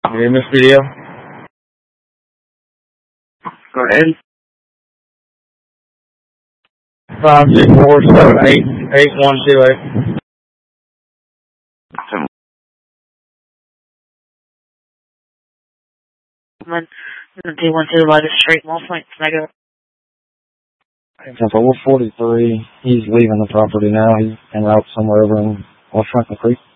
in this video. Go ahead. 564788128. D12 Lotus Street, Long Point, negative. So we're 43. He's leaving the property now. He's en route somewhere over in West Franklin Creek.